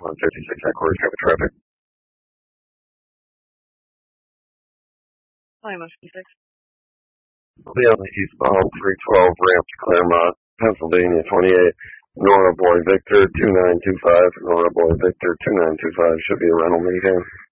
on 56 headquarters, traffic traffic. Volume of 56. I'll be on the eastbound 312 ramp to Claremont, Pennsylvania 28. Nora Boy Victor 2925. Nora Boy Victor 2925 should be a rental minivan.